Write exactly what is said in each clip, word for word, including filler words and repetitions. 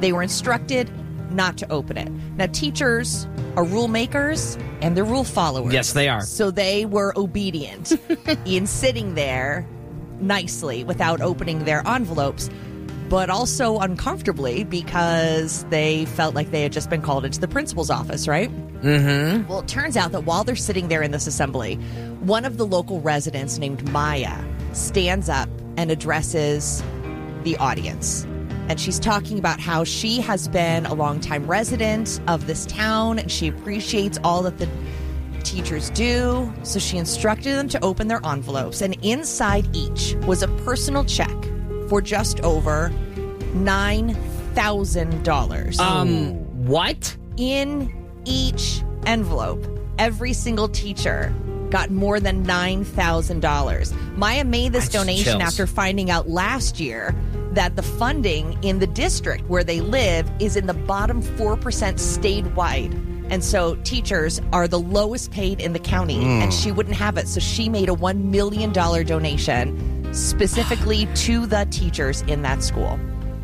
They were instructed not to open it. Now, teachers are rule makers and they're rule followers. Yes, they are. So they were obedient in sitting there nicely without opening their envelopes, but also uncomfortably because they felt like they had just been called into the principal's office, right? Mm-hmm. Well, it turns out that while they're sitting there in this assembly, one of the local residents named Maya stands up and addresses the audience. And she's talking about how she has been a longtime resident of this town and she appreciates all that the teachers do. So she instructed them to open their envelopes, and inside each was a personal check for just over nine thousand dollars. Um, what? In each envelope, every single teacher got more than nine thousand dollars. Maya made this That's donation chills. after finding out last year that the funding in the district where they live is in the bottom four percent statewide. And so teachers are the lowest paid in the county, Mm. and she wouldn't have it. So she made a one million dollars donation specifically to the teachers in that school.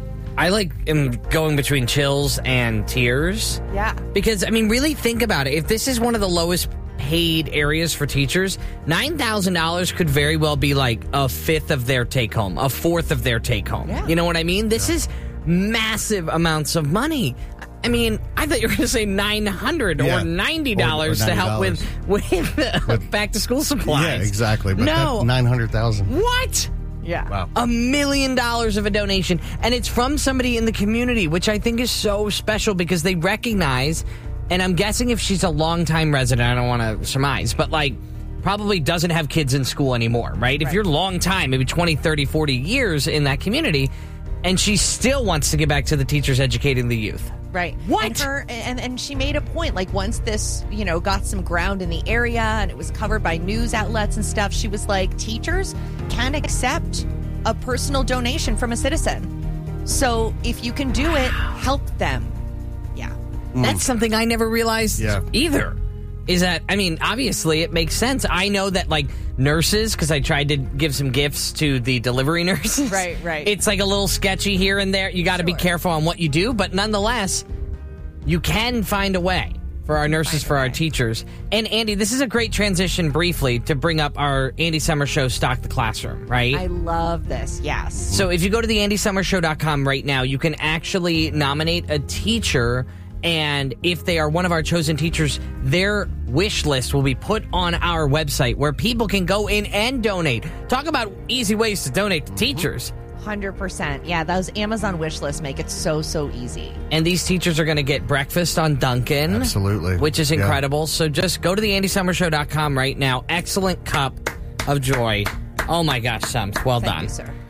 I like am going between chills and tears. Yeah. Because, I mean, really think about it. If this is one of the lowest paid areas for teachers, nine thousand dollars could very well be like a fifth of their take home, a fourth of their take home. Yeah. You know what I mean? This is massive amounts of money. I mean, I thought you were going to say nine hundred dollars Yeah. or ninety dollars Or- or to help with, ninety with, uh, back to school supplies. Yeah, exactly. But No. nine hundred thousand. What? Yeah. Wow. A million dollars of a donation. And it's from somebody in the community, which I think is so special because they recognize, and I'm guessing if she's a longtime resident, I don't want to surmise, but like probably doesn't have kids in school anymore, right? If Right. you're long time, maybe twenty, thirty, forty years in that community, and she still wants to get back to the teachers educating the youth. Right. What? And, her, and and she made a point, like once this, you know, got some ground in the area and it was covered by news outlets and stuff, she was like, teachers can accept a personal donation from a citizen. So if you can do it, help them. Yeah. That's something I never realized Yeah. either. Is that, I mean, obviously it makes sense. I know that, like, nurses, because I tried to give some gifts to the delivery nurses. Right, right. It's like a little sketchy here and there. You got to be Sure. careful on what you do, but nonetheless, you can find a way for our nurses, Find a for our way. teachers. And Andy, this is a great transition briefly to bring up our Andy Summer Show Stock the Classroom, right? I love this. Yes. So if you go to the andy summer show dot com right now, you can actually nominate a teacher, and if they are one of our chosen teachers, their wish list will be put on our website where people can go in and donate. Talk about easy ways to donate to teachers. one hundred percent. Yeah, those Amazon wish lists make it so, so easy. And these teachers are going to get breakfast on Dunkin'. Absolutely. Which is Yeah. incredible. So just go to the andy summer show dot com right now. Excellent cup of joy. Oh my gosh, Sums. Well Thank done. you, sir.